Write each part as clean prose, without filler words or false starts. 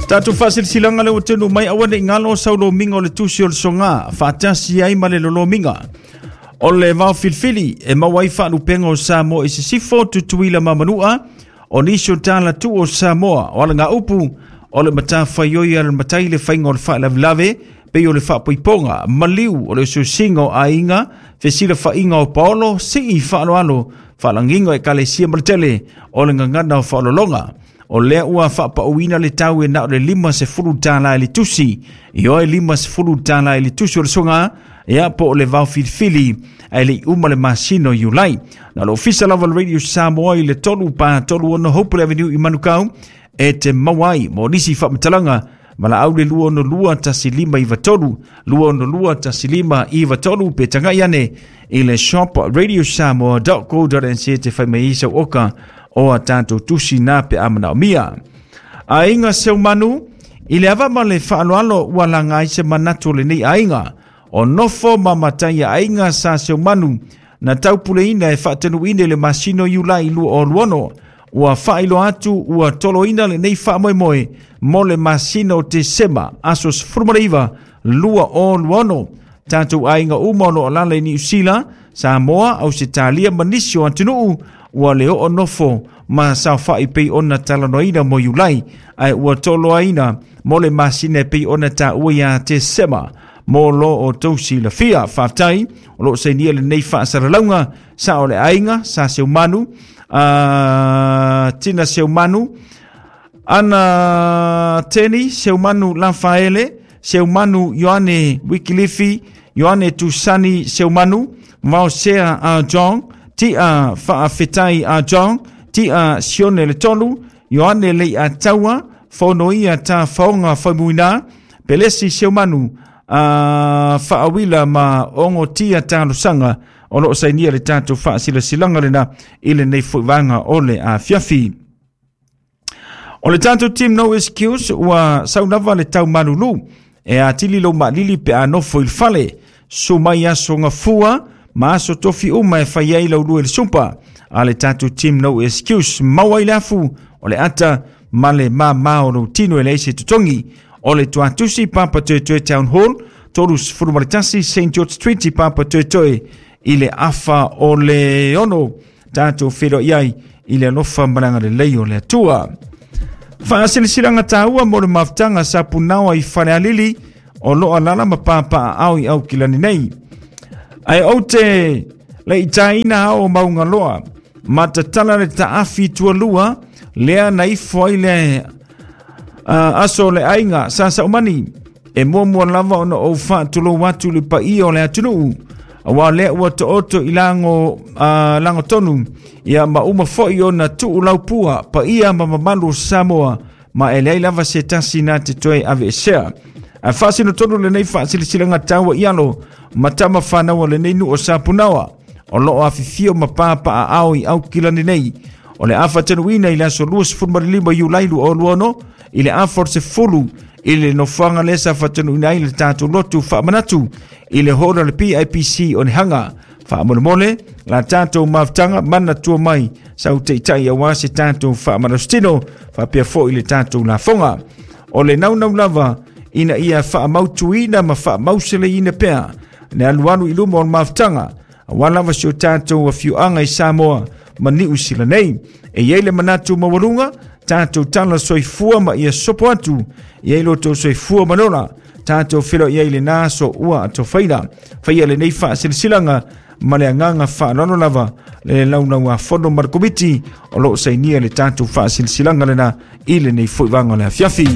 Tatu fasil silanga le utenu mai awane ngalo saulo minga o le tusi o le songa fatasi ai ma le lolo minga o le vau filfili e mawai whaanupenga o Samoa i se sifo tutuila mamanua o nisho tala tu o Samoa o ala ngā upu o le mata whaioi ala matai le whainga o le whaalavilave pe o le whaapoiponga maliu o le susinga o ainga fesila whainga o Paolo si i whaaloalo whaalanginga e kalesia maletele o le ngangana o whaalolonga o lea ua whaapauina le tau e na o le 5 tala e le tusi i oe 5 tala e le tusi o le songa ia po o le vau filfili e le uma le masino iulai na lo ofisa lava le radio Samoa i le tolu ono Hopewell Avenue i Manukau e te mawai mo nisi whaamatalanga ma la au le lua ono lua tasilima i vatolu lua ono lua tasilima i vatolu pe tanga iane i le shop radiosamoa.co.nz te whaimaisa oka o a tātou tusi nā pe amana o mia. A inga seu manu, i le awa ma le whaaloalo ua langa i se manatu le nei a inga, o nofo ma matai a inga sa seu manu, na taupule ina e whaatanu ine le masino iula i lua o luono, ua whailo atu ua tolo ina le nei whaamoe moe, mo le masino te sema, asos furumariva, lua o luono, tātou a inga umono o lale ni usila, Samoa au se talia manisio antunuu, ua leo o nofo ma sa whai pei ona talanoina mo iulai ai ua tolo aina mo le masine pei ona ta uia te sema mo lo o tausi la fia whaftai o lo se nia le nei whaasaralaunga sa o le ainga sa seumanu tina seumanu ana teni seumanu Lanfaele seumanu Ioane Wikilifi Ioane Tusani seumanu Maosea a John ti a whaafetai a John, ti a Sione le tolu, Ioane le a taua, whaunoia ta whaonga whaimuina, pelesi seumanu a whaawila ma ongo tia tālusanga, o lo sainia le tātou whaasila silanga lena, ile nei fuivanga ole a fiafi. O le tātou team No Excuse, ua saunava le tau manulu, e a tili lo ma lili pe a nofo il fale, so mai aso nga fua, Maaso tofi uma e whaiei lau lua le sumpa. A le tatu team No Excuse. Maua i lafu o le ata ma le mao no tino e leise tutongi. O le tuatusi Papa Toetoe Town Hall. Torus Furumaritasi St. George Street i Papa Toetoe. I le afa o le ono. Tatu whiro iai i le alofa maranga le lei o le atua. Whaasilisiranga tāua mo le maftanga sa punawa i whare alili. O loa lala ma papa au i au kilani nei. Ai o te le itaina hao maunga loa, matatala le taafi tua lua, lea na ifo ile aso le ainga, sasa umani, e mua lava ona o wha tulo watu le pa i o le atunu, wa lea ua to oto i lango tonu, ia ma fo i o na tu laupua, pa ia ma mamalu Samoa, ma e lea lava se tasi na te toe ave esea. A whaasino tonu le nei whaasilisiranga taua ialo, matama whanaua le nei nu o sapunawa, o loo awhifio ma papa a au i au kilani nei, o le awha tenuina i le aso luas funmarilima iulailu o luono, i le awha se fulu, i le nofanga lesa awha tenuina i le tātou lotu whaamanatu, i le hora le PIPC o ne hanga, whaamolemole, la tātou maftanga mana tua mai, sau te itai a wase tātou whaamanastino, whapea fo i le tātou la fonga, o le nau lava, ina ia whaamautuina ma whaamausele ina pea, ne aluanu iluma o maftanga, a wala wa sio tātou a fiuanga i Samoa, ma ni usila nei, e yeile manatu mawalunga, tātou tala soifua ma ia sopo atu, yeilo to soifua manola, tātou whiro yeile nā so ua ato whaida, whaia le nei wha silsilanga, ma le anganga wha nono lava, le launau a whono markomiti, o lo sainia le tātou wha silsilanga lena, ile nei fuivanga le fiafi.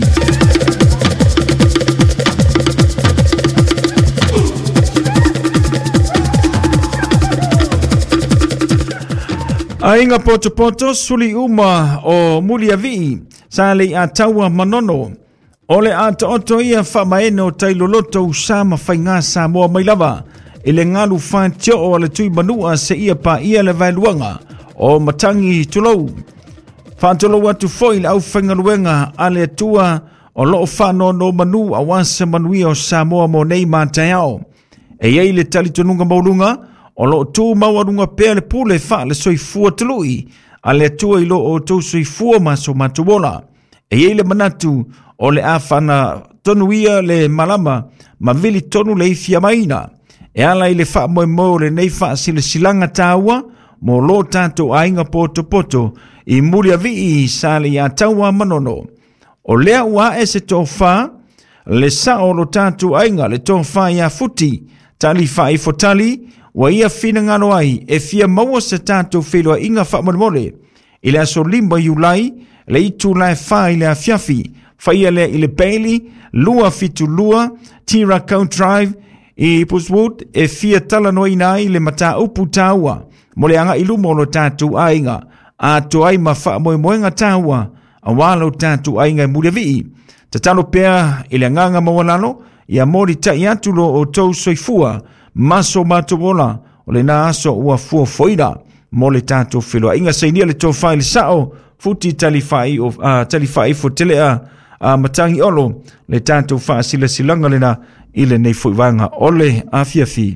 Ainga poto suli uma o Muliavi, sa le a taua manono. O le a taoto ia whamaeno tailoloto usama whainga Samoa mai lava. Ele ngalu whaantio o le tui manua se ia pa ia le vailuanga o matangi tulou. Whaantolo atu foil au whaingaluenga a le atua o loo whano no manu a wansa manui o Samoa mo nei mātaiao. E iei le talitonunga maulunga, o lo tu mawarunga pea le pule wha le soifua tului, a le atua i lo o tau soifua maso matuola. E iei le manatu o le afana tonu ia le malama ma vili tonu le ifia maina e ala i le wha moe le nei wha silanga tāua mo lo tātou ainga poto i muri a vii sa le ia taua manono o lea ua e se tō wha le sao lo tātou ainga le tō wha ia futi tali wha i fotali wa ia fina ngano ai e fia maua se tātou whelua inga wha mole i le aso limba iulai le itu lai wha i le afiafi whaia le i le Bailey lua fitu lua Tira Count Drive i Puswood e fia tala noi nai le mata upu tāua mo le anga ilu mo lo tātou ainga a to ai ma wha moenga tāua a walo tātou ainga i Muriavii ta talo pea i le nganga mawalalo ia mori tai atu lo o tau soifua maso matowola o le na aso ua fua foida mo le tātou whelua inga sainia le tō whai le sao futi talifai fo telea matangi olo le tātou wha sila silanga lena i le nei fuivanga ole a fiafi.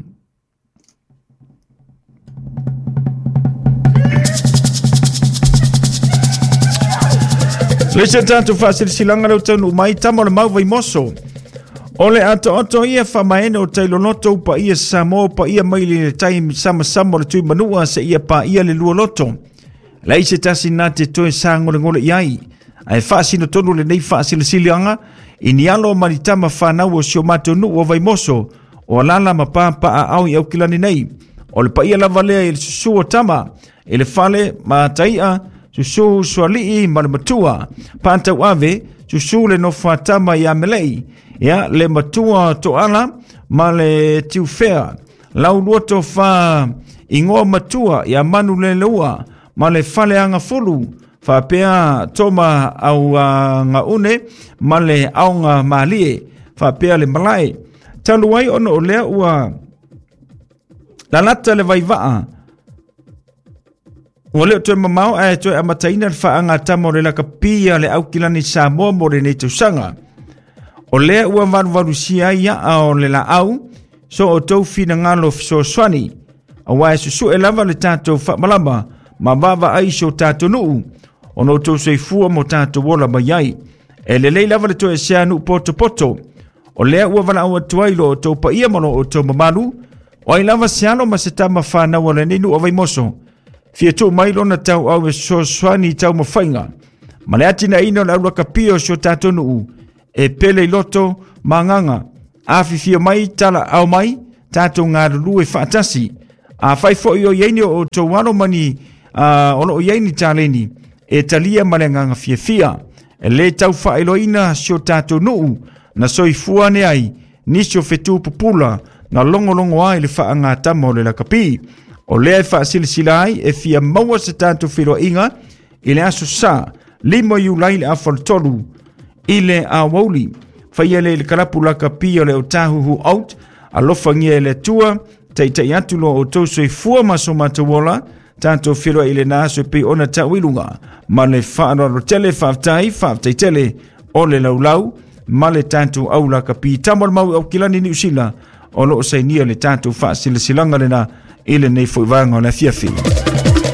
Le se tātou wha sila silanga leo tanu mai tamo le mau vai moso ole ato ia wha maene o tailo loto pa ia samo pa ia maili le taimi sama le tui manua se ia pa ia le lua loto lai se tasi nā te toe sa ngole iai ai whaasino tonu le nei whaasilasilianga i ni alo maritama whanau o sio matonu o vai moso o alala ma pāpa a au i au kilani nei o le paia lava lea i le susu o tama i le whale ma taia susu sualii ma le matua pātau ave susu le no whatama i amelei ia le matua to ala ma le tiu whea lau luoto wha ingoa matua ia manu le leua ma le whale anga fulu fa pea toma au nga une ma le aunga malie fa pea le malai talu ai ono o lea ua la lata le vaivaa o leo toe mamau e toe amataina le whaanga tamo le laka pia le aukilani Samoa mo le nei tausanga o lea ua varu sia ia o le la au so o tau fina ngalo so swani a wae susu e lava le tātou whamalama ma vava ai so tātou nuu ono tau seifua mo tātou wola mai e le lei lava le toe sea nuu poto o lea ua vala au atuailo o tau pa ia mono o tau mamalu o ai lava seano ma se tama whanau o le ninu o vai moso fia tau mailo na tau au e so swani tau mawhainga ma le atina ino le aula kapio so tātou nuu e pele loto manganga afi fia mai tala au mai tātou ngā lulu e whaatasi a whaifo i o yeini o tau wano mani ono o yeini tāleni e talia malenganga fia e le tau whaeloina sio tātou nuu na soifua ne ai nisio fetu pupula na longo ai le whaanga tamo le lakapi o lea e whaasilisila ai e fia maua se tātou whiroa inga i le aso sa limo iu lai le afal tolu i le a wauli whaia le karapu lakapi o le o tāhuhu out a lofa ngia le tua tai atulo o tau soifua maso matawola tātou whiroa i le nāso pe ona tawilunga ma le whaanaro tele whaaftai tele o le laulau ma le tātou au lakapi tamar mau au kilani ni usila o lo o sainia le tātou whaasilasilanga lena i le nei fuivanga o le fiafi.